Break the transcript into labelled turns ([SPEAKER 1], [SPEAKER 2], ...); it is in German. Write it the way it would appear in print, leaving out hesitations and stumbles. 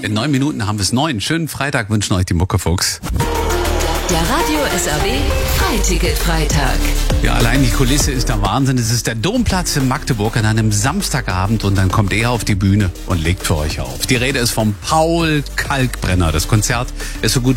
[SPEAKER 1] In 9 Minuten haben wir es 9. Schönen Freitag wünschen euch die Muckefuchs.
[SPEAKER 2] Der Radio SAW Freiticket-Freitag.
[SPEAKER 1] Ja, allein die Kulisse ist der Wahnsinn. Es ist der Domplatz in Magdeburg an einem Samstagabend und dann kommt er auf die Bühne und legt für euch auf. Die Rede ist vom Paul Kalkbrenner. Das Konzert ist so gut